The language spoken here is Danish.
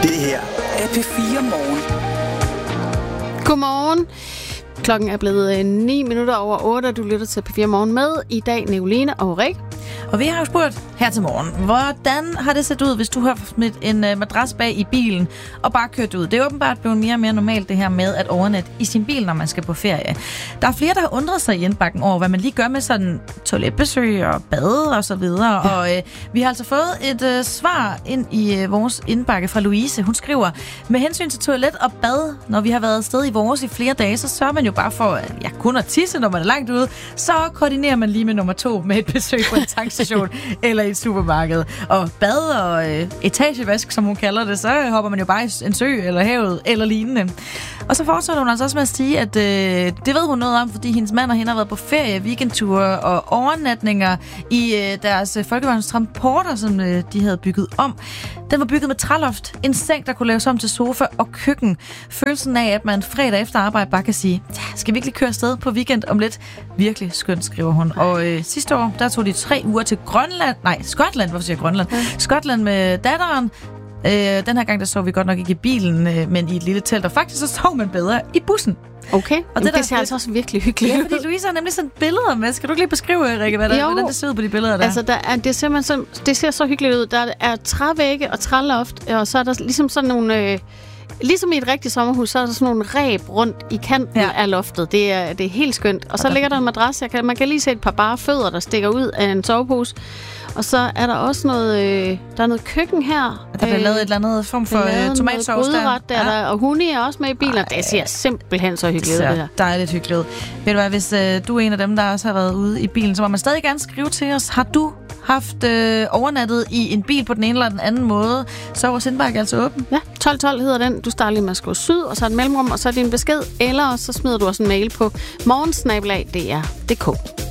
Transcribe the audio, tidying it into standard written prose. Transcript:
Det her er P4 Morgen. Godmorgen. Klokken er blevet 9 minutter over 8, og du lytter til P4 Morgen med i dag Nicoline og Rik. Og vi har jo spurgt her til morgen, hvordan har det set ud, hvis du har smidt en madras bag i bilen og bare kørt ud? Det er åbenbart blevet mere og mere normalt det her med at overnatte i sin bil, når man skal på ferie. Der er flere, der har undret sig i indbakken over, hvad man lige gør med sådan toiletbesøg og bade og så videre. Og vi har altså fået et svar ind i vores indbakke fra Louise. Hun skriver, med hensyn til toilet og bad, når vi har været afsted i vores i flere dage, så sørger man jo bare for kun at tisse, når man er langt ude. Så koordinerer man lige med nummer 2 med et besøg på en tankstation eller i et supermarked. Og bad og etagevask, som hun kalder det, så hopper man jo bare i en sø eller havet eller lignende. Og så fortsætter hun altså også med at sige, at det ved hun noget om, fordi hendes mand og hende har været på ferie, weekendture og overnatninger i deres folkevagnstransporter, som de havde bygget om. Den var bygget med træloft, en seng, der kunne laves om til sofa og køkken. Følelsen af, at man fredag efter arbejde bare kan sige, skal vi ikke lige køre afsted på weekend om lidt? Virkelig skønt, skriver hun. Og sidste år, der tog de 3 uger til Skotland, hvorfor siger jeg Grønland? Skotland med datteren. Den her gang, der sov vi godt nok ikke i bilen, men i et lille telt, og faktisk så sov man bedre i bussen. Okay, og det ser altså også virkelig hyggeligt ud. Ja, fordi Louise har nemlig sådan billeder med. Skal du ikke lige beskrive, Rikke, hvordan det ser ud på de billeder der? Altså, det ser så hyggeligt ud. Der er trævægge og træloft, og så er der ligesom sådan nogle... Ligesom i et rigtigt sommerhus, så er der sådan nogle reb rundt i kanten af loftet. Det er helt skønt. Og så ligger der en madras. Man kan lige se et par bare fødder, der stikker ud af en sovepose. Og så er der også noget... der er noget køkken her. Der bliver lavet et eller andet form for tomatsauce der. Og Huni er også med i bilen. Det ser simpelthen så hyggeligt ud, det her. Dejligt hyggeligt. Ved du hvad, hvis du er en af dem, der også har været ude i bilen, så må man stadig gerne skrive til os. Har du haft overnattet i en bil på den ene eller den anden måde, så er vores indbakke altså åben. Ja, 1212 hedder den. Du starter lige med at skrive syd, og så et mellemrum, og så din besked. Eller så smider du også en mail på morgensnabelag.dr.dk.